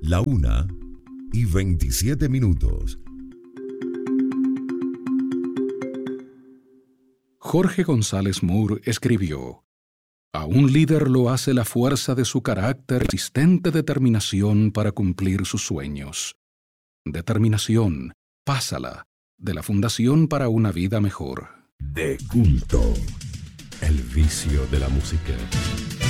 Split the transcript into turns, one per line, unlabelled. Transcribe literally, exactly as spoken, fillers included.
La una y veintisiete minutos.
Jorge González Moore escribió: a un líder lo hace la fuerza de su carácter y persistente determinación para cumplir sus sueños. Determinación, pásala, de la Fundación para una Vida Mejor.
De culto, el vicio de la música.